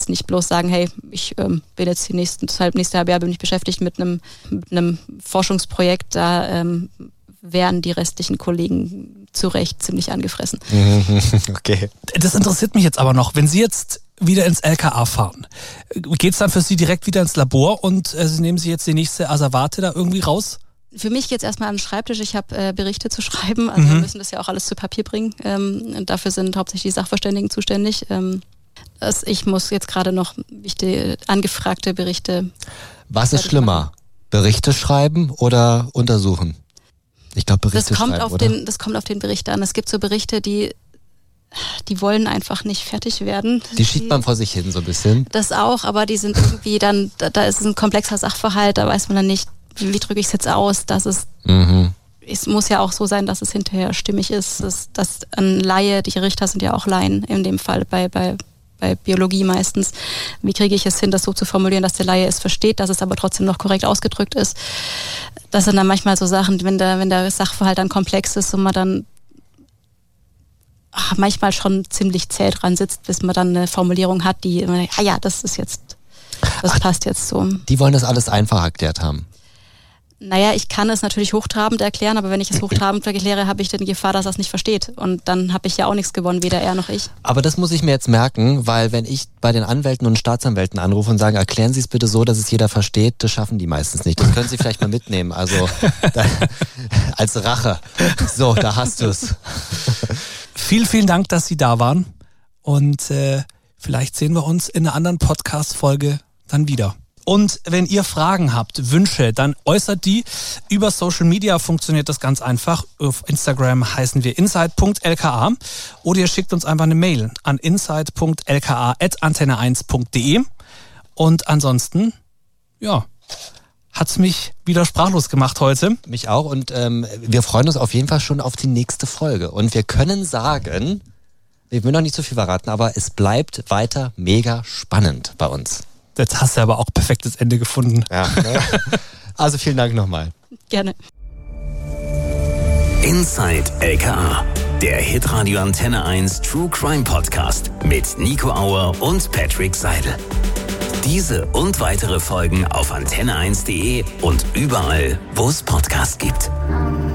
jetzt nicht bloß sagen, hey, ich bin jetzt nächste halbe Jahr bin ich beschäftigt mit einem Forschungsprojekt, da wären die restlichen Kollegen zu Recht ziemlich angefressen. Okay. Das interessiert mich jetzt aber noch. Wenn Sie jetzt wieder ins LKA fahren, geht es dann für Sie direkt wieder ins Labor und Sie nehmen sich jetzt die nächste Asservate da irgendwie raus? Für mich geht es erstmal an den Schreibtisch. Ich habe Berichte zu schreiben. Also wir müssen das ja auch alles zu Papier bringen. Und dafür sind hauptsächlich die Sachverständigen zuständig. Ich muss jetzt gerade noch angefragte Berichte. Was ist schlimmer? Berichte schreiben oder untersuchen? Ich glaube, Berichte schreiben, das kommt auf den Bericht an. Es gibt so Berichte, die wollen einfach nicht fertig werden. Die schiebt man vor sich hin so ein bisschen. Das auch, aber die sind irgendwie dann, da ist es ein komplexer Sachverhalt, da weiß man dann nicht, wie drücke ich es jetzt aus, dass es es muss ja auch so sein, dass es hinterher stimmig ist, dass ein Laie, die Richter sind ja auch Laien in dem Fall bei Biologie meistens. Wie kriege ich es hin, das so zu formulieren, dass der Laie es versteht, dass es aber trotzdem noch korrekt ausgedrückt ist? Das sind dann manchmal so Sachen, wenn der Sachverhalt dann komplex ist und man dann manchmal schon ziemlich zäh dran sitzt, bis man dann eine Formulierung hat, die das passt jetzt so. Die wollen das alles einfach erklärt haben. Naja, ich kann es natürlich hochtrabend erklären, aber wenn ich es hochtrabend erkläre, habe ich dann die Gefahr, dass er es nicht versteht. Und dann habe ich ja auch nichts gewonnen, weder er noch ich. Aber das muss ich mir jetzt merken, weil wenn ich bei den Anwälten und Staatsanwälten anrufe und sage, erklären Sie es bitte so, dass es jeder versteht, das schaffen die meistens nicht. Das können Sie vielleicht mal mitnehmen, also als Rache. So, da hast du es. Vielen Dank, dass Sie da waren und vielleicht sehen wir uns in einer anderen Podcast-Folge dann wieder. Und wenn ihr Fragen habt, Wünsche, dann äußert die. Über Social Media funktioniert das ganz einfach. Auf Instagram heißen wir inside.lka oder ihr schickt uns einfach eine Mail an inside.lka@antenne1.de. Und ansonsten, hat's mich wieder sprachlos gemacht heute. Mich auch und wir freuen uns auf jeden Fall schon auf die nächste Folge. Und wir können sagen, ich will noch nicht so viel verraten, aber es bleibt weiter mega spannend bei uns. Jetzt hast du aber auch perfektes Ende gefunden. Ja. Also vielen Dank nochmal. Gerne. Inside LKA, der Hitradio Antenne 1 True Crime Podcast mit Nico Auer und Patrick Seidel. Diese und weitere Folgen auf antenne1.de und überall, wo es Podcasts gibt.